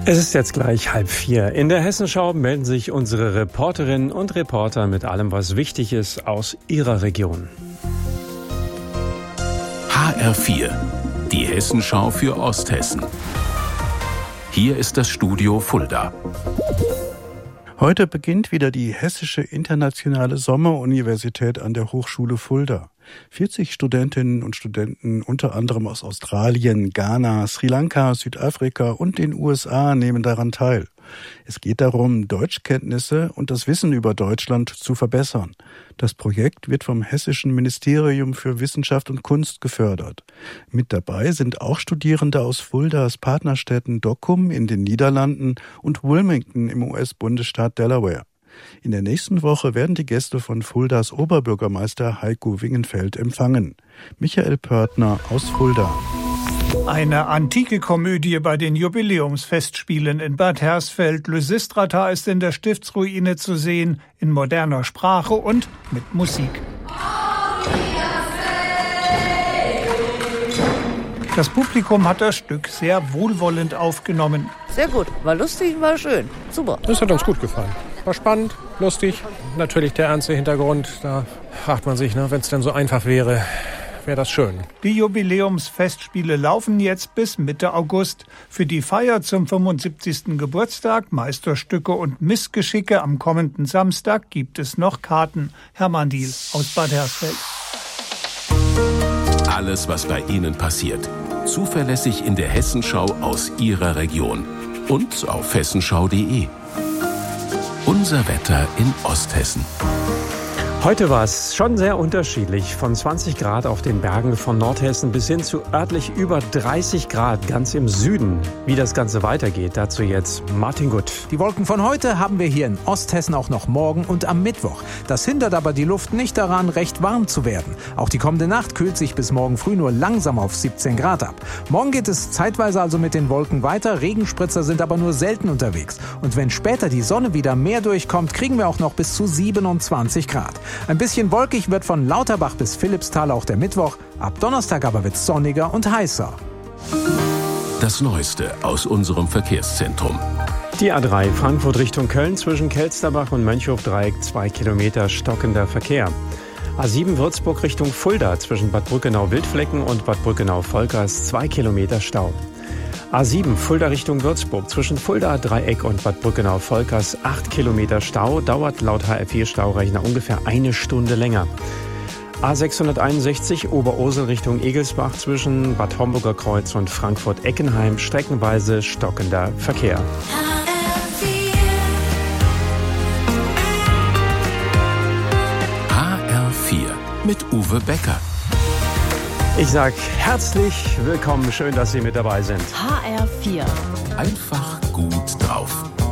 Es ist jetzt gleich 3:30. In der Hessenschau melden sich unsere Reporterinnen und Reporter mit allem, was wichtig ist aus ihrer Region. HR4, die Hessenschau für Osthessen. Hier ist das Studio Fulda. Heute beginnt wieder die Hessische Internationale Sommeruniversität an der Hochschule Fulda. 40 Studentinnen und Studenten, unter anderem aus Australien, Ghana, Sri Lanka, Südafrika und den USA, nehmen daran teil. Es geht darum, Deutschkenntnisse und das Wissen über Deutschland zu verbessern. Das Projekt wird vom Hessischen Ministerium für Wissenschaft und Kunst gefördert. Mit dabei sind auch Studierende aus Fuldas Partnerstädten Dokkum in den Niederlanden und Wilmington im US-Bundesstaat Delaware. In der nächsten Woche werden die Gäste von Fuldas Oberbürgermeister Heiko Wingenfeld empfangen. Michael Pörtner aus Fulda. Eine antike Komödie bei den Jubiläumsfestspielen in Bad Hersfeld. Lysistrata ist in der Stiftsruine zu sehen, in moderner Sprache und mit Musik. Das Publikum hat das Stück sehr wohlwollend aufgenommen. Sehr gut, war lustig, war schön, super. Das hat uns gut gefallen. War spannend, lustig. Natürlich der ernste Hintergrund, da fragt man sich, wenn es denn so einfach wäre, wäre das schön. Die Jubiläumsfestspiele laufen jetzt bis Mitte August. Für die Feier zum 75. Geburtstag, Meisterstücke und Missgeschicke am kommenden Samstag gibt es noch Karten. Hermann Diehl aus Bad Hersfeld. Alles, was bei Ihnen passiert. Zuverlässig in der Hessenschau aus Ihrer Region. Und auf hessenschau.de. Unser Wetter in Osthessen. Heute war es schon sehr unterschiedlich, von 20 Grad auf den Bergen von Nordhessen bis hin zu örtlich über 30 Grad ganz im Süden. Wie das Ganze weitergeht, dazu jetzt Martin Gutt. Die Wolken von heute haben wir hier in Osthessen auch noch morgen und am Mittwoch. Das hindert aber die Luft nicht daran, recht warm zu werden. Auch die kommende Nacht kühlt sich bis morgen früh nur langsam auf 17 Grad ab. Morgen geht es zeitweise also mit den Wolken weiter, Regenspritzer sind aber nur selten unterwegs. Und wenn später die Sonne wieder mehr durchkommt, kriegen wir auch noch bis zu 27 Grad. Ein bisschen wolkig wird von Lauterbach bis Philippsthal auch der Mittwoch. Ab Donnerstag aber wird's sonniger und heißer. Das Neueste aus unserem Verkehrszentrum. Die A3 Frankfurt Richtung Köln zwischen Kelsterbach und Mönchhofdreieck 2 Kilometer stockender Verkehr. A7 Würzburg Richtung Fulda zwischen Bad Brückenau-Wildflecken und Bad Brückenau-Volkers 2 Kilometer Stau. A7 Fulda Richtung Würzburg zwischen Fulda Dreieck und Bad Brückenau-Volkers 8 Kilometer Stau, dauert laut HF4-Staurechner ungefähr eine Stunde länger. A661 Oberursel Richtung Egelsbach zwischen Bad Homburger Kreuz und Frankfurt-Eckenheim streckenweise stockender Verkehr. HR4 mit Uwe Becker. Ich sage herzlich willkommen, schön, dass Sie mit dabei sind. HR4. Einfach gut drauf.